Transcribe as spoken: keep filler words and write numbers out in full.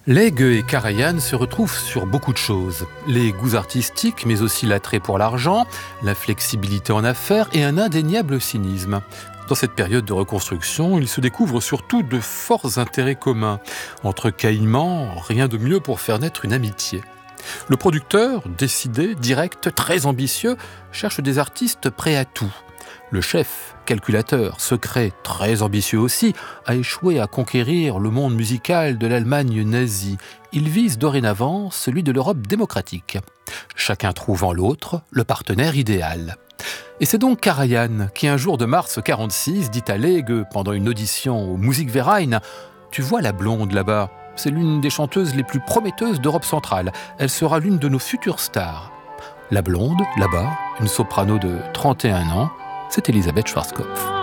Legge et Karajan se retrouvent sur beaucoup de choses. Les goûts artistiques, mais aussi l'attrait pour l'argent, la flexibilité en affaires et un indéniable cynisme. Dans cette période de reconstruction, ils se découvrent surtout de forts intérêts communs. Entre caïmans, rien de mieux pour faire naître une amitié. Le producteur, décidé, direct, très ambitieux, cherche des artistes prêts à tout. Le chef, calculateur, secret, très ambitieux aussi, a échoué à conquérir le monde musical de l'Allemagne nazie. Il vise dorénavant celui de l'Europe démocratique. Chacun trouve en l'autre le partenaire idéal. Et c'est donc Karajan qui, un jour de mars quarante-six, dit à Legge pendant une audition au Musikverein « Tu vois la blonde là-bas ? C'est l'une des chanteuses les plus prometteuses d'Europe centrale. Elle sera l'une de nos futures stars. » La blonde, là-bas, une soprano de trente et un ans, c'est Elisabeth Schwarzkopf.